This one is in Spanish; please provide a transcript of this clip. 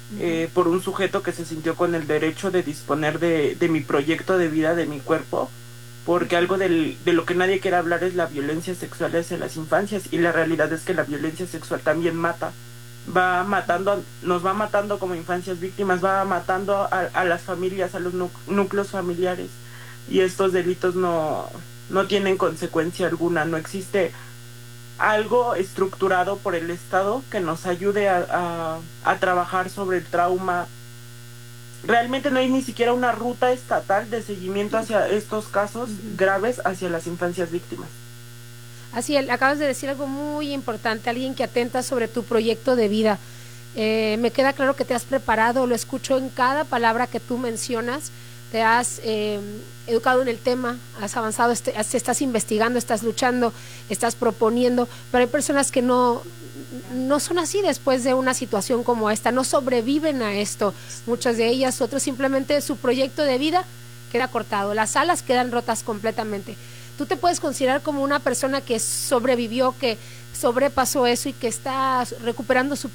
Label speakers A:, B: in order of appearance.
A: por un sujeto que se sintió con el derecho de disponer de mi proyecto de vida, de mi cuerpo, porque algo de lo que nadie quiere hablar es la violencia sexual hacia las infancias, y la realidad es que la violencia sexual también mata, nos va matando como infancias víctimas, va matando a las familias, a los núcleos familiares, y estos delitos no tienen consecuencia alguna, no existe algo estructurado por el Estado que nos ayude a trabajar sobre el trauma. Realmente no hay ni siquiera una ruta estatal de seguimiento hacia estos casos graves hacia las infancias víctimas.
B: Así, acabas de decir algo muy importante, alguien que atenta sobre tu proyecto de vida. Me queda claro que te has preparado, lo escucho en cada palabra que tú mencionas, te has educado en el tema, has avanzado, estás investigando, estás luchando, estás proponiendo, pero hay personas que no son así después de una situación como esta, no sobreviven a esto, muchas de ellas, otros simplemente su proyecto de vida queda cortado, las alas quedan rotas completamente. Tú te puedes considerar como una persona que sobrevivió, que sobrepasó eso y que está recuperando su